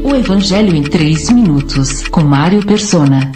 O Evangelho em 3 minutos, com Mário Persona.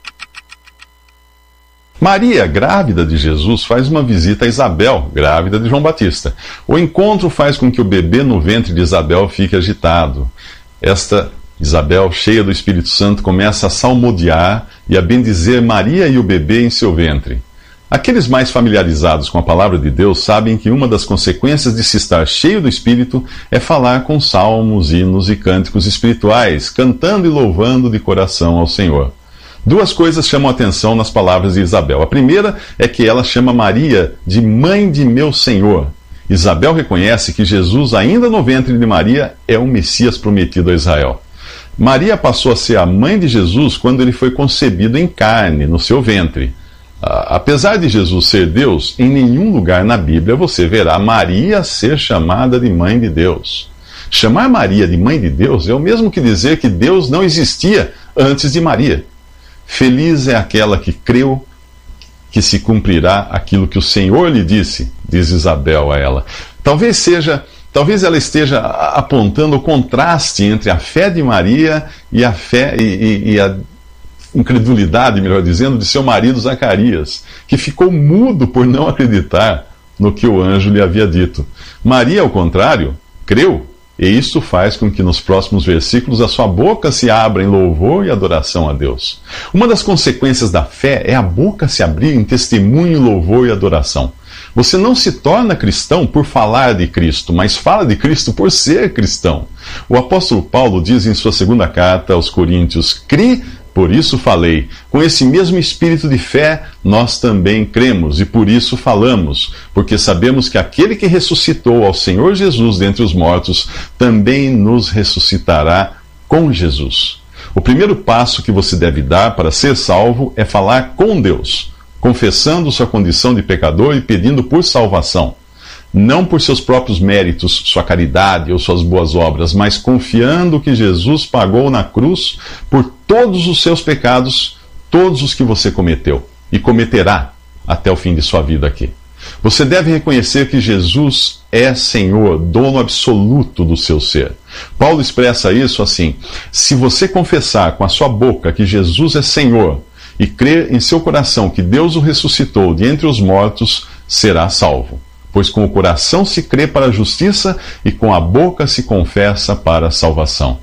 Maria, grávida de Jesus, faz uma visita a Isabel, grávida de João Batista. O encontro faz com que o bebê no ventre de Isabel fique agitado. Esta Isabel, cheia do Espírito Santo, começa a salmodiar e a bendizer Maria e o bebê em seu ventre. Aqueles mais familiarizados com a palavra de Deus sabem que uma das consequências de se estar cheio do Espírito é falar com salmos, hinos e cânticos espirituais, cantando e louvando de coração ao Senhor. Duas coisas chamam a atenção nas palavras de Isabel. A primeira é que ela chama Maria de mãe de meu Senhor. Isabel reconhece que Jesus, ainda no ventre de Maria, é o Messias prometido a Israel. Maria passou a ser a mãe de Jesus quando ele foi concebido em carne, no seu ventre. Apesar de Jesus ser Deus, em nenhum lugar na Bíblia você verá Maria ser chamada de mãe de Deus. Chamar Maria de mãe de Deus é o mesmo que dizer que Deus não existia antes de Maria. Feliz é aquela que creu que se cumprirá aquilo que o Senhor lhe disse, diz Isabel a ela. Talvez ela esteja apontando o contraste entre a fé de Maria e a fé e a incredulidade, melhor dizendo, de seu marido Zacarias, que ficou mudo por não acreditar no que o anjo lhe havia dito. Maria, ao contrário, creu. E isso faz com que nos próximos versículos a sua boca se abra em louvor e adoração a Deus. Uma das consequências da fé é a boca se abrir em testemunho, louvor e adoração. Você não se torna cristão por falar de Cristo, mas fala de Cristo por ser cristão. O apóstolo Paulo diz em sua segunda carta aos Coríntios: "Cri, por isso falei. Com esse mesmo espírito de fé, nós também cremos e por isso falamos, porque sabemos que aquele que ressuscitou ao Senhor Jesus dentre os mortos, também nos ressuscitará com Jesus." O primeiro passo que você deve dar para ser salvo é falar com Deus, confessando sua condição de pecador e pedindo por salvação. Não por seus próprios méritos, sua caridade ou suas boas obras, mas confiando que Jesus pagou na cruz por todos os seus pecados, todos os que você cometeu e cometerá até o fim de sua vida aqui. Você deve reconhecer que Jesus é Senhor, dono absoluto do seu ser. Paulo expressa isso assim: se você confessar com a sua boca que Jesus é Senhor e crer em seu coração que Deus o ressuscitou de entre os mortos, será salvo. Pois com o coração se crê para a justiça e com a boca se confessa para a salvação.